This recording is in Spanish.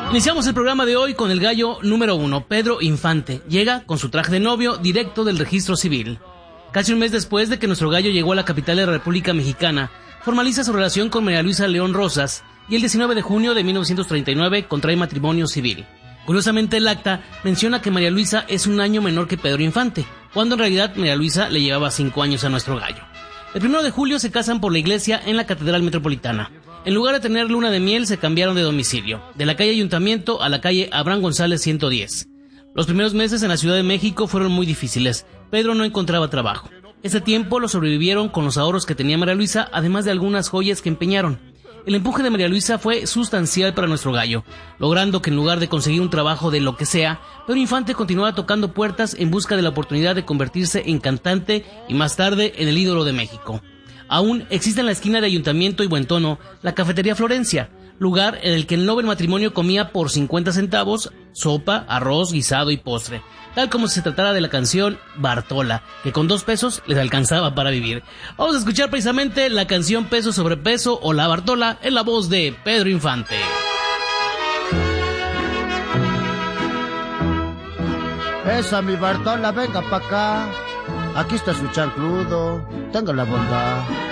Iniciamos el programa de hoy con el gallo número 1, Pedro Infante. Llega con su traje de novio directo del registro civil. Casi un mes después de que nuestro gallo llegó a la capital de la República Mexicana, formaliza su relación con María Luisa León Rosas y el 19 de junio de 1939 contrae matrimonio civil. Curiosamente, el acta menciona que María Luisa es un año menor que Pedro Infante, cuando en realidad María Luisa le llevaba 5 años a nuestro gallo. El 1 de julio se casan por la iglesia en la Catedral Metropolitana. En lugar de tener luna de miel, se cambiaron de domicilio, de la calle Ayuntamiento a la calle Abraham González 110. Los primeros meses en la Ciudad de México fueron muy difíciles. Pedro no encontraba trabajo. Ese tiempo lo sobrevivieron con los ahorros que tenía María Luisa, además de algunas joyas que empeñaron. El empuje de María Luisa fue sustancial para nuestro gallo, logrando que en lugar de conseguir un trabajo de lo que sea, Pedro Infante continuaba tocando puertas en busca de la oportunidad de convertirse en cantante y más tarde en el ídolo de México. Aún existe en la esquina de Ayuntamiento y Buen Tono la Cafetería Florencia, lugar en el que el noble matrimonio comía por 50 centavos sopa, arroz, guisado y postre, tal como si se tratara de la canción Bartola, que con 2 pesos les alcanzaba para vivir. Vamos a escuchar precisamente la canción Peso sobre Peso o La Bartola en la voz de Pedro Infante. Esa mi Bartola, venga pa' acá. Aquí está su chancludo, tenga la bondad